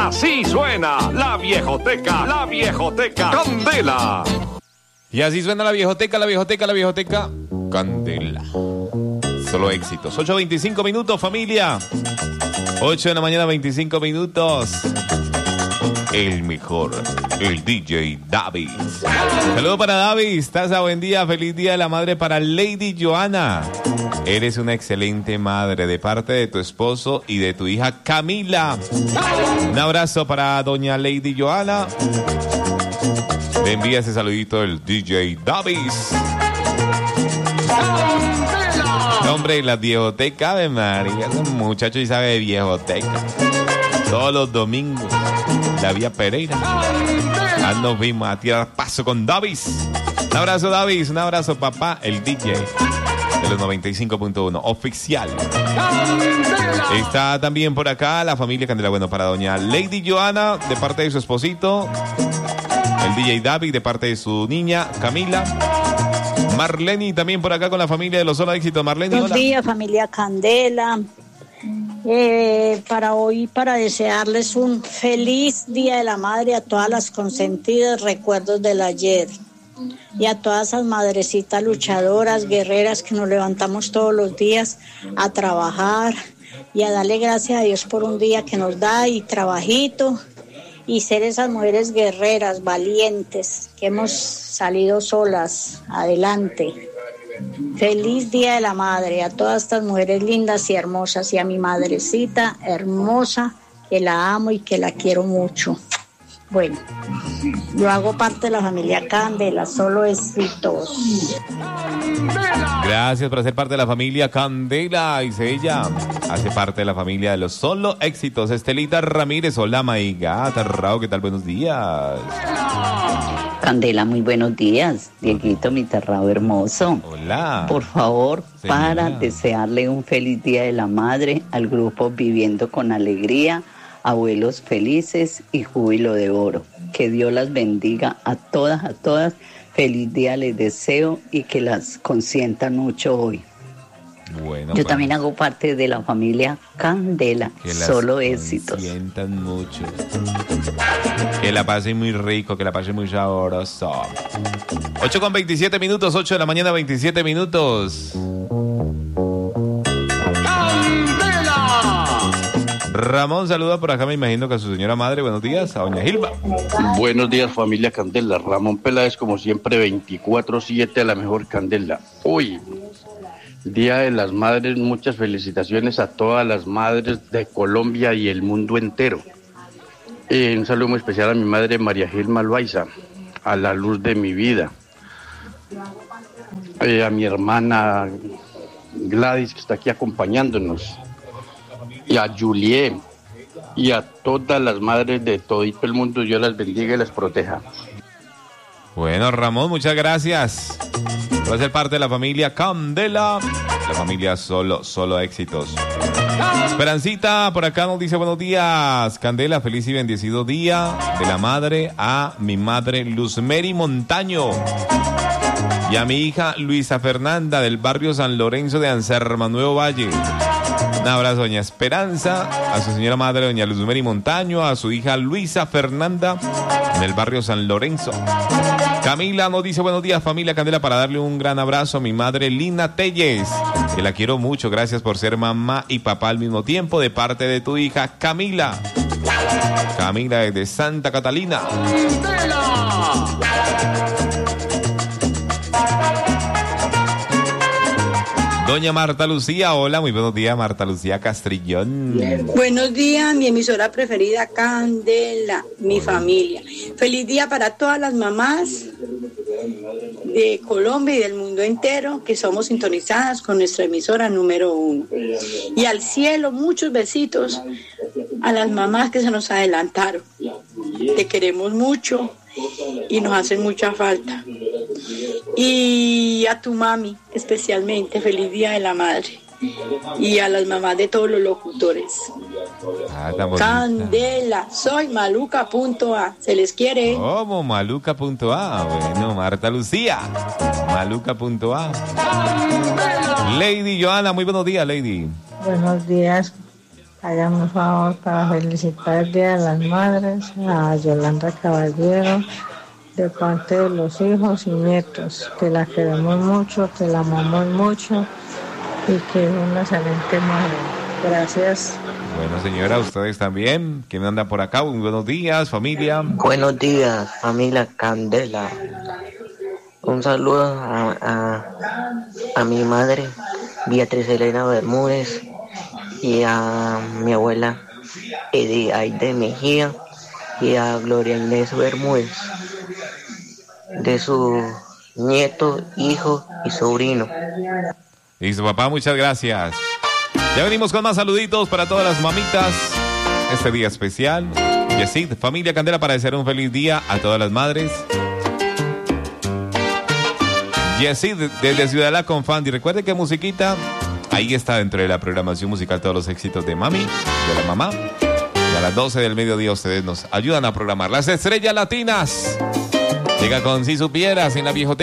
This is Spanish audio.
Así suena la viejoteca, Candela. Y así suena la viejoteca, Candela. Solo éxitos. 8:25 minutos, familia. 8 de la mañana, 25 minutos. El mejor, el DJ Davis. Saludos para Davis. Taza, buen día. Feliz Día de la Madre para Lady Joana. Eres una excelente madre de parte de tu esposo y de tu hija Camila. Un abrazo para doña Lady Joana. Te envía ese saludito el DJ Davis. Hombre, la viejoteca de María. Es un muchacho y sabe de viejoteca. Todos los domingos. La Vía Pereira. Nos vimos a tirar paso con Davis. Un abrazo, Davis. Un abrazo, papá. El DJ de los 95.1 oficial. Está también por acá la familia Candela. Bueno, para doña Lady Joana, de parte de su esposito. El DJ David, de parte de su niña Camila. Marleni también por acá con la familia de los Solo Éxitos. Marleni, buenos días, familia Candela. Para hoy, para desearles un feliz Día de la Madre a todas las consentidas, recuerdos del ayer. Y a todas esas madrecitas luchadoras, guerreras que nos levantamos todos los días a trabajar y a darle gracias a Dios por un día que nos da y trabajito. Y ser esas mujeres guerreras, valientes, que hemos salido solas, adelante. Feliz Día de la Madre a todas estas mujeres lindas y hermosas y a mi madrecita hermosa, que la amo y que la quiero mucho. Bueno, yo hago parte de la familia Candela, Solo Éxitos. Gracias por ser parte de la familia Candela, dice ella. Hace parte de la familia de los Solo Éxitos. Estelita Ramírez, hola, Maiga. Tarrao, ¿qué tal? Buenos días. Candela, muy buenos días. Dieguito, mi Tarrao hermoso. Hola. Por favor, señora, para desearle un feliz Día de la Madre al grupo Viviendo con Alegría, Abuelos Felices y Júbilo de Oro. Que Dios las bendiga a todas, a todas. Feliz día les deseo y que las consientan mucho hoy. Bueno, yo también hago parte de la familia Candela, Solo Éxitos. Que sientan mucho. Que la pasen muy rico, que la pasen muy sabroso. 8:27 minutos, 8 de la mañana, 27 minutos. Ramón saluda por acá, me imagino que a su señora madre. Buenos días, a doña Gilba. Buenos días, familia Candela. Ramón Peláez, como siempre, 24/7 a la mejor Candela. Hoy, Día de las Madres, muchas felicitaciones a todas las madres de Colombia y el mundo entero. Un saludo muy especial a mi madre María Gilma Loaiza, a la luz de mi vida. A mi hermana Gladys, que está aquí acompañándonos. Y a Juliet y a todas las madres de todito el mundo, Dios las bendiga y las proteja. Bueno, Ramón, muchas gracias por ser parte de la familia Candela, la familia Solo Éxitos. Esperancita por acá nos dice buenos días, Candela, feliz y bendecido Día de la Madre a mi madre Luzmeri Montaño y a mi hija Luisa Fernanda del barrio San Lorenzo de Anserma, Nuevo Valle. Un abrazo, doña Esperanza, a su señora madre, doña Luzmeri Montaño, a su hija Luisa Fernanda, en el barrio San Lorenzo. Camila nos dice, buenos días, familia Candela, para darle un gran abrazo a mi madre Lina Telles, que la quiero mucho, gracias por ser mamá y papá al mismo tiempo, de parte de tu hija Camila. Camila desde Santa Catalina. Doña Marta Lucía, hola, muy buenos días, Marta Lucía Castrillón. Buenos días, mi emisora preferida, Candela, mi familia. Feliz día para todas las mamás de Colombia y del mundo entero que somos sintonizadas con nuestra emisora número 1. Y al cielo, muchos besitos a las mamás que se nos adelantaron. Te queremos mucho y nos hacen mucha falta. Y a tu mami, especialmente, feliz Día de la Madre. Y a las mamás de todos los locutores. Candela, soy Maluca.a. Se les quiere. ¿Cómo? Maluca.a. Bueno, Marta Lucía. Maluca.a. Lady Joana, muy buenos días, Lady. Buenos días, Háganme un favor para felicitar el Día de las Madres a Yolanda Caballero de parte de los hijos y nietos, que la queremos mucho, que la amamos mucho y que es una excelente madre. Gracias. Bueno, señora, ustedes también. ¿Quién anda por acá? Buenos días, familia. Buenos días, familia Candela. Un saludo a mi madre, Beatriz Elena Bermúdez, y a mi abuela Aide Mejía, y a Gloria Inés Bermúdez, de su nieto, hijo y sobrino. Listo, papá, muchas gracias. Ya venimos con más saluditos para todas las mamitas. Este día especial. Yesid, familia Candela, para desear un feliz día a todas las madres. Yesid, desde Ciudadela con Fandy. Recuerde que musiquita, ahí está dentro de la programación musical todos los éxitos de mami, de la mamá. Y a las 12 del mediodía ustedes nos ayudan a programar las estrellas latinas. Llega con Si Supieras en la Viejoteca.